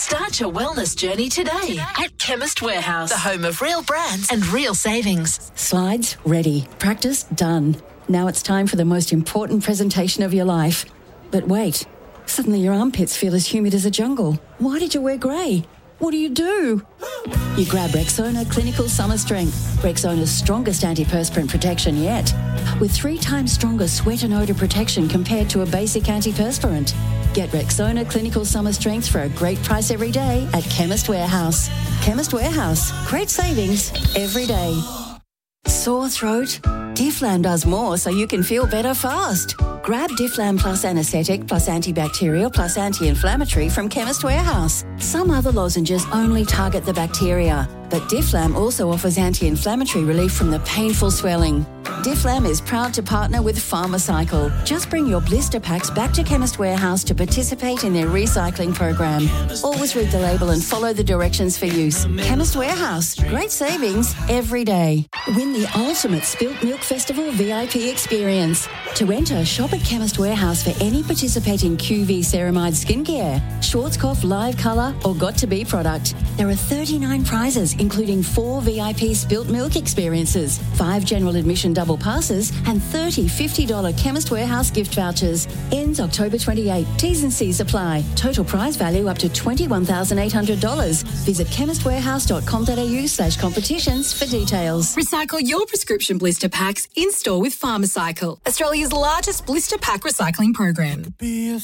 Start your wellness journey today at Chemist Warehouse, the home of real brands and real savings. Slides ready. Practice done. Now it's time for the most important presentation of your life. But wait, suddenly your armpits feel as humid as a jungle. Why did you wear grey? What do? You grab Rexona Clinical Summer Strength, Rexona's strongest antiperspirant protection yet, with 3 times stronger sweat and odour protection compared to a basic antiperspirant. Get Rexona Clinical Summer Strength for a great price every day at Chemist Warehouse. Chemist Warehouse, great savings every day. Sore throat? Difflam does more so you can feel better fast. Grab Difflam Plus Anesthetic plus Antibacterial plus Anti-Inflammatory from Chemist Warehouse. Some other lozenges only target the bacteria, but Difflam also offers anti-inflammatory relief from the painful swelling. Difflam is proud to partner with Pharmacycle. Just bring your blister packs back to Chemist Warehouse to participate in their recycling program. Always read the label and follow the directions for use. Chemist Warehouse, great savings every day. Win the ultimate Spilt Milk Festival VIP experience. To enter, shop at Chemist Warehouse for any participating QV Ceramide skincare, Schwarzkopf Live Colour or Got2b product. There are 39 prizes, including 4 VIP Spilt Milk experiences, 5 general admission double passes and 30 $50 Chemist Warehouse gift vouchers. Ends October 28. T's and C's apply. Total prize value up to $21,800. Visit chemistwarehouse.com.au/competitions for details. Recycle your prescription blister packs in store with Pharmacycle, Australia's largest blister pack recycling program.